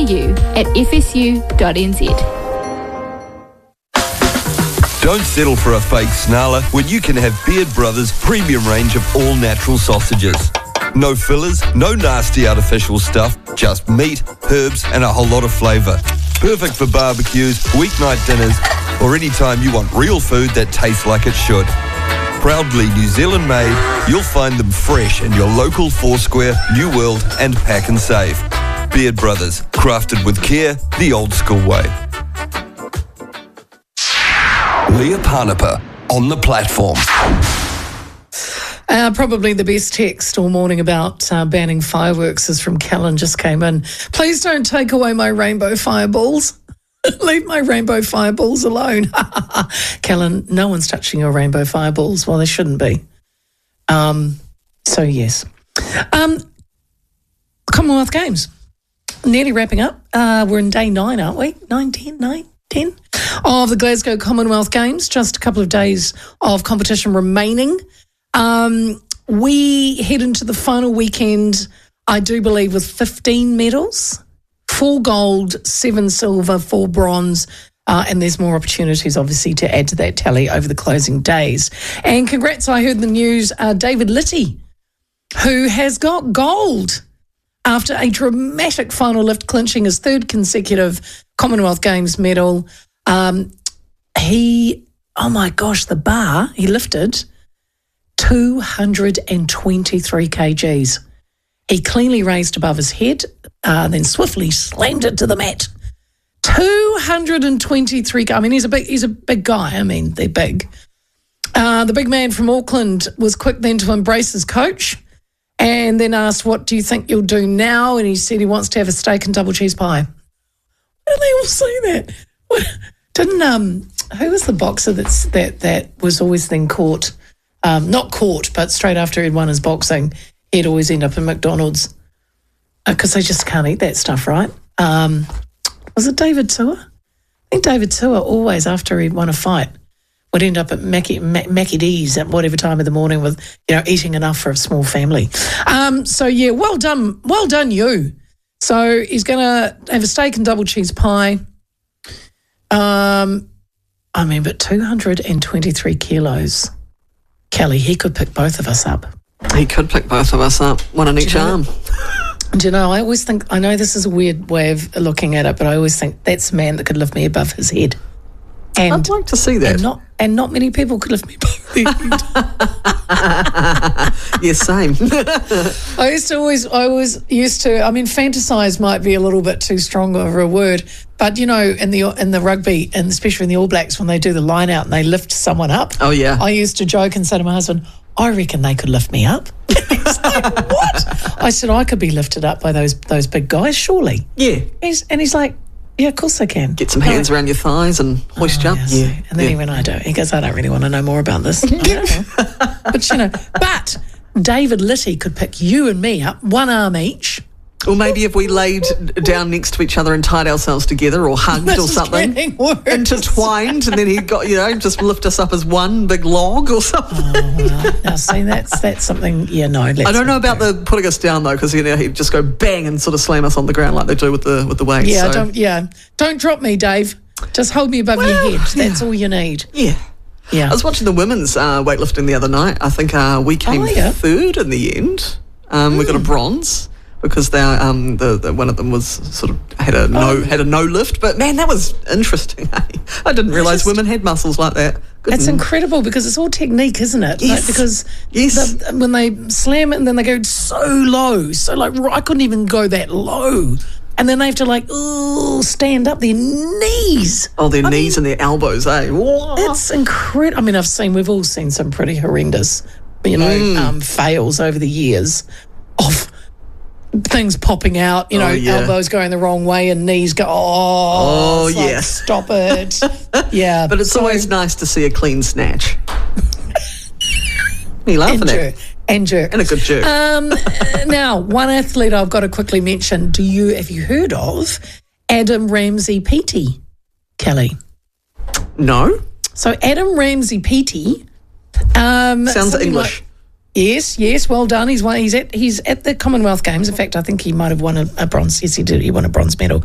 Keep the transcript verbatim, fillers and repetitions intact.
you at f s u dot n z. Don't settle for a fake snarler when you can have Beard Brothers' premium range of all-natural sausages. No fillers, no nasty artificial stuff, just meat, herbs and a whole lot of flavour. Perfect for barbecues, weeknight dinners, or any time you want real food that tastes like it should. Proudly New Zealand made, you'll find them fresh in your local Foursquare, New World and Pack and Save. Beard Brothers, crafted with care, the old school way. Leah Parnapa on the platform. Uh, probably the best text all morning about uh, banning fireworks is from Callan, just came in. Please don't take away my rainbow fireballs. Leave my rainbow fireballs alone. Callan, no one's touching your rainbow fireballs. Well, they shouldn't be. Um, so, yes. Um, Commonwealth Games, nearly wrapping up. Uh, we're in day nine, aren't we? Nine, ten, nine, ten of the Glasgow Commonwealth Games. Just a couple of days of competition remaining. Um, we head into the final weekend, I do believe, with fifteen medals, four gold, seven silver, four bronze, uh, and there's more opportunities, obviously, to add to that tally over the closing days. And congrats, I heard the news, uh, David Litty, who has got gold after a dramatic final lift, clinching his third consecutive Commonwealth Games medal. Um, he, oh my gosh, the bar he lifted, two hundred twenty-three kilograms. He cleanly raised above his head, uh, then swiftly slammed it to the mat. two hundred twenty-three. I mean, he's a big, he's a big guy. I mean, they're big. Uh, the big man from Auckland was quick then to embrace his coach, and then asked, "What do you think you'll do now?" And he said he wants to have a steak and double cheese pie. Why do they all say that? What, didn't um, who was the boxer that's that that was always then caught? Um, not caught, but straight after he'd won his boxing, he'd always end up in McDonald's because uh, they just can't eat that stuff, right? Um, was it David Tua? I think David Tua always, after he'd won a fight, would end up at Mackie, Mac, Mackie D's at whatever time of the morning with, you know, eating enough for a small family. Um, so, yeah, well done. Well done, you. So he's going to have a steak and double cheese pie. Um, I mean, but two hundred twenty-three kilos. Kelly, he could pick both of us up. He could pick both of us up, one on each arm. Do you know, I always think, I know this is a weird way of looking at it, but I always think that's a man that could lift me above his head. And, I'd like to see that. And not, and not many people could lift me above their head. Yeah, same. I used to always, I always used to, I mean, fantasize might be a little bit too strong of a word, but, you know, in the in the rugby, and especially in the All Blacks, when they do the line out and they lift someone up. Oh, yeah. I used to joke and say to my husband, I reckon they could lift me up. He's like, what? I said, I could be lifted up by those those big guys, surely. Yeah. He's, and he's like, yeah, of course I can. Get some hands no. around your thighs and hoist oh, you up. Yes. Yeah. And then yeah. he went, I don't. He goes, I don't really want to know more about this. I don't know. But, you know, but David Litty could pick you and me up, one arm each. Or maybe if we laid down next to each other and tied ourselves together or hugged this or something, intertwined, and then he'd got, you know, just lift us up as one big log or something. Oh, well, now see, that's that's something, yeah, no. Let's I don't know about go. the putting us down, though, because, you know, he'd just go bang and sort of slam us on the ground like they do with the with the weights. Yeah, so. don't, yeah. Don't drop me, Dave. Just hold me above well, your head. That's yeah. all you need. Yeah. Yeah. I was watching the women's uh, weightlifting the other night. I think uh, we came oh, yeah. third in the end. Um, mm. We got a bronze. Because they um the, the one of them was sort of had a no oh. had a no lift, but man, that was interesting. Eh? I didn't realise just, women had muscles like that. Good it's and, incredible because it's all technique, isn't it? Yes. Like, because yes. the, when they slam it and then they go so low, so like I couldn't even go that low, and then they have to like ooh stand up their knees. Oh, their I knees mean, and their elbows, eh? Whoa. It's incredible. I mean, I've seen we've all seen some pretty horrendous, you know, mm. um, fails over the years of things popping out, you know, oh, yeah. elbows going the wrong way and knees go, oh, oh it's like, yes. stop it. Yeah. But it's so, always nice to see a clean snatch. What are you laughing and at? jerk, and jerk. And a good jerk. Um, now, one athlete I've got to quickly mention, do you, have you heard of Adam Ramsey-Peaty, Kelly? No. So Adam Ramsey-Peaty. Um, Sounds English. Like, Yes, yes, well done. He's won, he's at he's at the Commonwealth Games. In fact, I think he might have won a, a bronze. Yes, he did. He won a bronze medal.